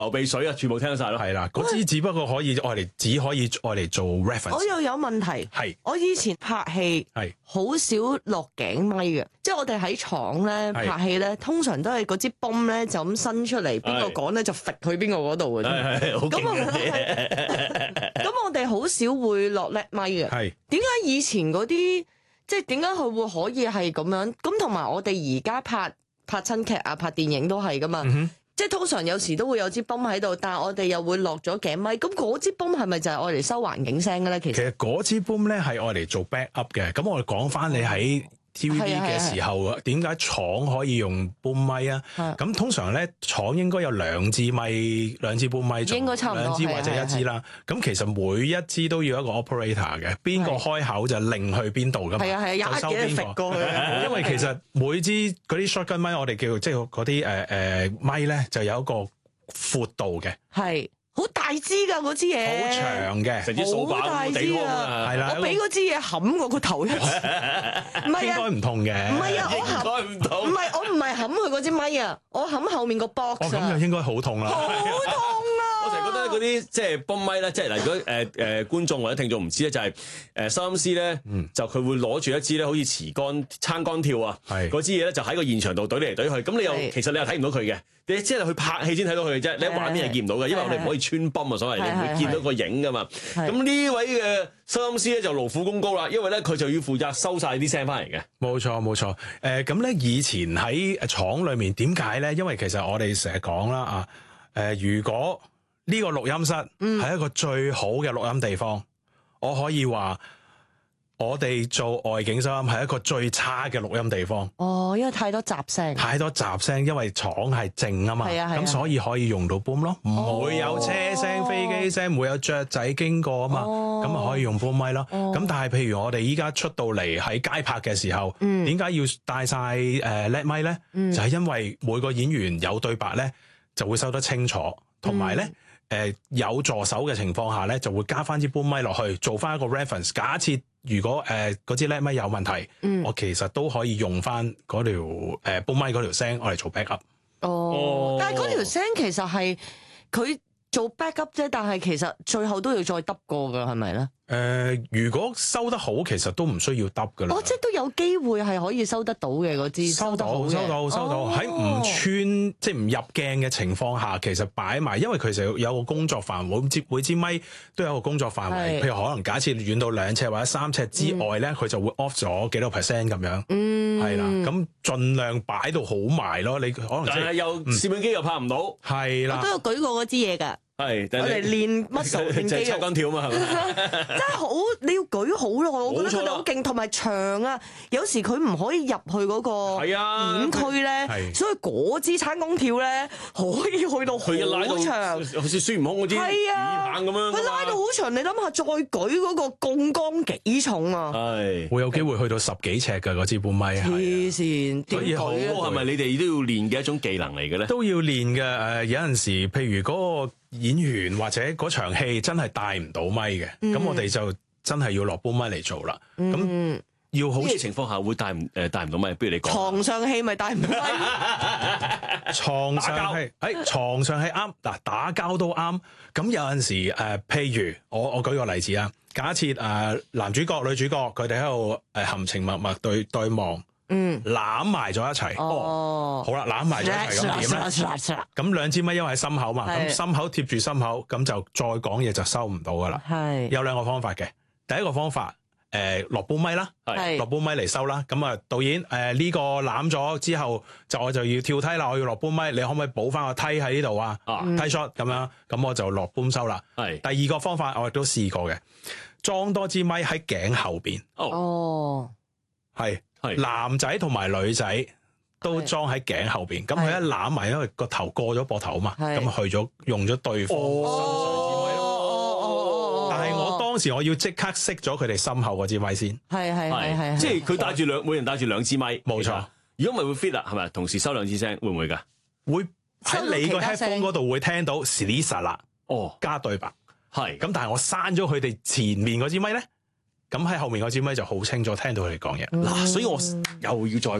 流鼻水啊，全部聽得晒咯。 係啦，嗰支只不過只可以愛嚟做 reference。 我又有問題， 係我以前拍戲係好少落頸咪嘅，即係我哋喺廠咧拍戲咧，通常都係嗰支泵咧就咁伸出嚟，邊個講咧就揈去邊個嗰度嘅啫。 係好勁嘅。 咁我哋好少會落叻咪嘅。 係點解以前嗰啲即係點解佢會可以係咁樣？咁同埋我哋而家拍親劇啊、拍電影都係噶嘛。即係通常有時都會有支泵喺度，但係我哋又會落咗頸咪。咁嗰支泵係咪就係愛嚟收環境聲嘅咧？其實嗰支 boom 咧係愛嚟做 back up 嘅。咁我哋講翻你喺 TVB 嘅時候，點解廠可以用 boom 咪啊？咁通常咧廠應該有兩支 boom 咪， 應該差唔多兩支或者一支啦。咁其實每一支都要一個 operator 嘅，邊個開口就擰去邊度噶嘛？就收邊個。因為其實每支嗰啲 shotgun 咪，我哋叫即係嗰啲咪咧，就有一個闊度嘅。 係。好大支㗎嗰支嘢， 好長嘅， 成支掃把咁地方啊！ 係啦， 我俾嗰支嘢冚我個頭一次，唔係啊， 應該唔同嘅， 唔係啊， 應該唔同， 唔係我唔係冚佢嗰支咪啊，我冚後面個 box 咁就應該好痛啦， 好痛啊！ 我成日覺得嗰啲即係泵咪咧，即係嗱，如果觀眾或者聽眾唔知咧，就係收音師咧，就佢會攞住一支咧，好似撐桿跳啊，嗰支嘢咧就喺個現場度懟嚟懟去，咁你又其實你又睇唔到佢嘅。你即係去拍戲先睇到佢嘅啫，你喺畫面係見唔到嘅，因為我哋唔可以穿泵啊，所謂你唔會見到個影噶嘛。咁呢位嘅收音師咧就勞苦功高啦，因為咧佢就要負責收晒啲聲翻嚟嘅。 冇錯。咁咧以前喺廠裏面點解咧？因為其實我哋成日講啦如果呢個錄音室係一個最好嘅錄音地方，我可以話我哋做外景收音係一個最差嘅錄音地方。 哦，因為太多雜聲， 因為廠係靜啊嘛，咁所以可以用到 boom 咯，唔會有車聲、飛機聲，唔會有雀仔經過啊嘛，咁啊可以用 boom 咪咯。咁但係譬如我哋依家出到嚟喺街拍嘅時候，點解要帶晒叻咪咧？就係因為每個演員有對白咧，就會收得清楚，同埋咧有助手嘅情況下咧，就會加翻支 boom 咪落去，做翻一個 reference。假設如果嗰支叻咪有問題，我其實都可以用翻嗰條boom 咪嗰條聲，我嚟做 back up。 但係嗰條聲其實係佢做 back up 啫，但係其實最後都要再揼過㗎，係咪咧？ 如果收得好，其實都唔需要揼㗎啦。 即係都有機會係可以收得到嘅嗰支， 收到。喺唔穿即係唔入鏡嘅情況下，其實擺埋，因為其實有個工作範圍，每支咪都有個工作範圍。譬如可能假設遠到2尺或者3尺之外咧，佢就會 off 咗幾多 percent 咁樣。係啦，咁盡量擺到好埋咯。你可能但係又攝影機又拍唔到。 係啦， 我都有舉過嗰支嘢㗎。 係， 我哋練 muscle 練肌肉， 撐桿跳嘛，係咪？ 真係好，你要舉好耐，我覺得佢哋好勁，同埋長啊！有時佢唔可以入去嗰個演區咧，所以嗰支撐桿跳咧可以去到好長， 好似孫悟空嗰支耳棒咁樣。 佢拉到好長，你諗下再舉嗰個槓桿幾重啊？ 係會有機會去到10幾尺㗎嗰支 boom 咪。 黐線，點舉啊？ 係咪你哋都要練嘅一種技能嚟嘅咧？ 都要練嘅。有陣時，譬如嗰個演員或者嗰場戲真係帶唔到咪嘅，咁我哋就真係要落 boom 咪嚟做啦。咁要好咩情況下會帶唔到咪？不如你講。 床上戲咪帶唔到咪？ 床上戲啱嗱，打交都啱。咁有陣時譬如我舉個例子啊，假設男主角女主角佢哋喺度含情脈脈對望。攬埋咗一齊，好啦，攬埋咗一齊咁點咧？咁兩支咪因為喺心口嘛，咁心口貼住心口，咁就再講嘢就收唔到噶啦。係有兩個方法嘅，第一個方法落 boom 咪啦，落 boom 咪嚟收啦。咁啊導演呢個攬咗之後，我就要跳梯啦，我要落 boom 咪，你可唔可以補翻個梯喺呢度啊？梯 shot 咁樣，咁我就落 boom 收啦。係第二個方法我亦都試過嘅，裝多支咪喺頸後邊。係男仔同埋女仔都裝喺頸後邊，咁佢一攬埋，因為個頭過咗膊頭啊嘛，咁去咗用咗對方身上支咪咯。但係我當時我要即刻熄咗佢哋心口嗰支咪先。 係， 即係佢帶住每人帶住2支咪。冇錯。如果唔係會 fit 啊，係咪？同時收2支聲，會唔會㗎？會喺你個 headphone 嗰度會聽到 Slisa 啦。加對白。係。咁但係我刪咗佢哋前面嗰支咪咧。咁喺後面嗰支咪就好清楚聽到佢哋講嘢。 嗯嗱，所以我又要再講，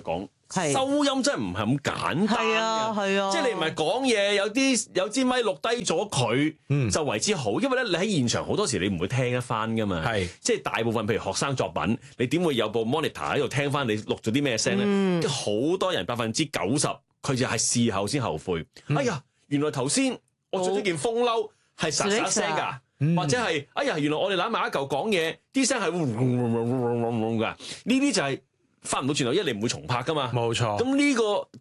係收音真係唔係咁簡單係啊嘅， 係啊， 即係你唔係講嘢，有支咪錄低咗佢，就為之好。因為咧，你喺現場好多時你唔會聽一翻噶嘛， 係即係大部分譬如學生作品，你點會有部 monitor 喺度聽翻你錄咗啲咩聲咧？好多人90%佢就係事後先後悔。哎呀，原來頭先我着咗件風褸係沙沙聲㗎，或者係哎呀，原來我哋攬埋一嚿講嘢，啲聲係㗎。呢啲就係翻唔到轉頭，因為你唔會重拍㗎嘛。 冇錯。 咁呢個